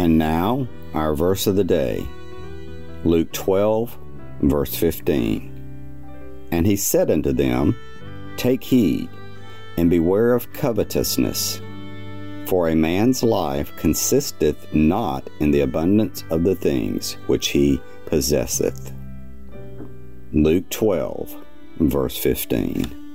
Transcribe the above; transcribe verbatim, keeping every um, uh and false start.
And now, our verse of the day, Luke twelve, verse fifteen. And he said unto them, Take heed, and beware of covetousness, for a man's life consisteth not in the abundance of the things which he possesseth. Luke twelve, verse fifteen.